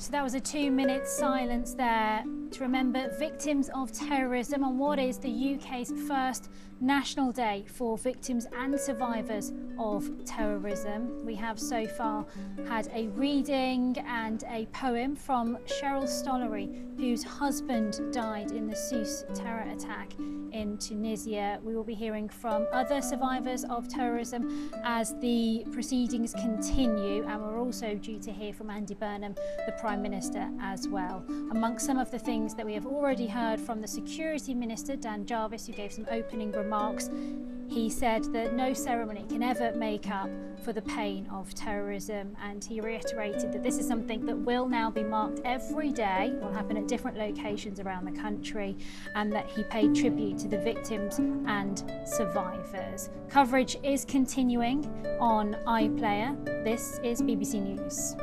So that was a 2-minute silence there to remember victims of terrorism on what is the UK's first National Day for victims and survivors of terrorism. We have so far had a reading and a poem from Cheryl Stollery, whose husband died in the Sousse terror attack in Tunisia. We will be hearing from other survivors of terrorism as the proceedings continue, and we're also due to hear from Andy Burnham, the Prime Minister, as well. Amongst some of the things that we have already heard from the Security Minister, Dan Jarvis, who gave some opening remarks, he said that no ceremony can ever make up for the pain of terrorism, and he reiterated that this is something that will now be marked every day, will happen at different locations around the country, and that he paid tribute to the victims and survivors. Coverage is continuing on iPlayer. This is BBC News.